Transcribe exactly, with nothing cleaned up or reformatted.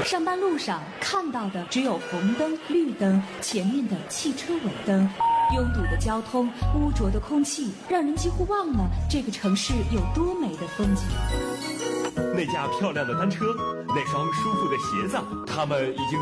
上班路上看到的只有红灯、绿灯，前面的汽车尾灯。拥堵的交通，污浊的空气，让人几乎忘了这个城市有多美的风景。 那架漂亮的单车，那双舒服的鞋子，它们已经